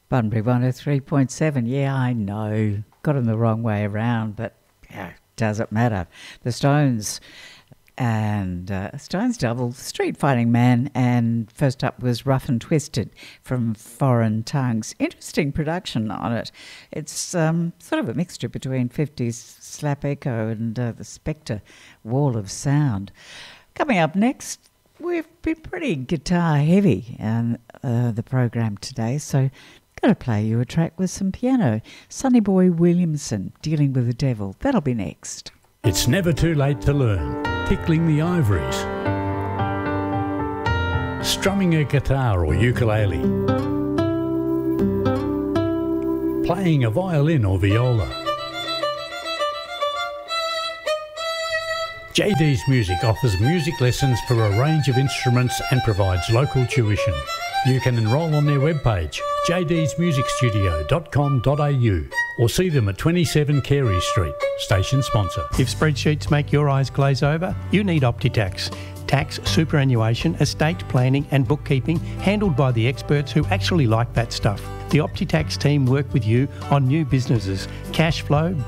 Bunbury 103.7. Yeah, I know. Got him the wrong way around, but yeah, doesn't matter. The Stones and Stones double, Street Fighting Man, and first up was Rough and Twisted from Foreign Tongues. Interesting production on it. It's sort of a mixture between 50s slap echo and the Spectre wall of sound. Coming up next, we've been pretty guitar heavy in the program today, so going to play you a track with some piano. Sonny Boy Williamson, Dealing with the Devil. That'll be next. It's never too late to learn. Tickling the ivories. Strumming a guitar or ukulele. Playing a violin or viola. JD's Music offers music lessons for a range of instruments and provides local tuition. You can enrol on their webpage, jdsmusicstudio.com.au, or see them at 27 Carey Street, station sponsor. If spreadsheets make your eyes glaze over, you need OptiTax. Tax, superannuation, estate planning and bookkeeping handled by the experts who actually like that stuff. The OptiTax team work with you on new businesses, cash flow,